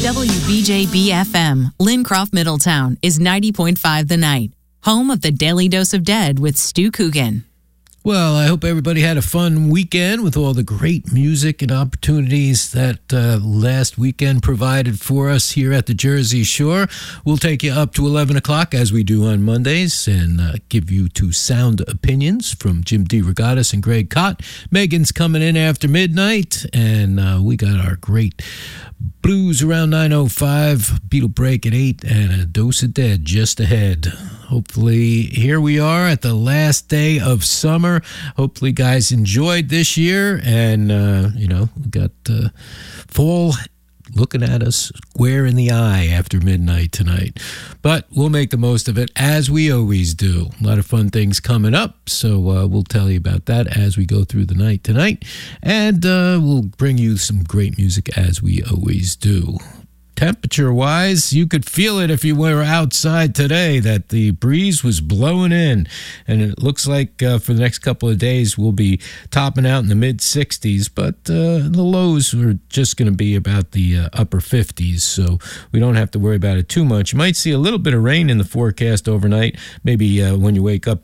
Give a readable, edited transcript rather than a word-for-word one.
WBJB-FM, Lincroft, Middletown, is 90.5 The Night, home of the Daily Dose of Dead with Stu Coogan. Well, I hope everybody had a fun weekend with all the great music and opportunities that last weekend provided for us here at the Jersey Shore. We'll take you up to 11 o'clock as we do on Mondays and give you two sound opinions from Jim DeRogatis and Greg Cott. Megan's coming in after midnight, and we got our great blues around 9:05, Beatle break at 8, and a dose of dead just ahead. Hopefully, here we are at the last day of summer. Hopefully, guys enjoyed this year, and, we got fall looking at us square in the eye after midnight tonight. But we'll make the most of it, as we always do. A lot of fun things coming up, so we'll tell you about that as we go through the night tonight. And we'll bring you some great music, as we always do. Temperature-wise, you could feel it if you were outside today, that the breeze was blowing in. And it looks like for the next couple of days, we'll be topping out in the mid-60s. But the lows are just going to be about the upper 50s, so we don't have to worry about it too much. You might see a little bit of rain in the forecast overnight, maybe when you wake up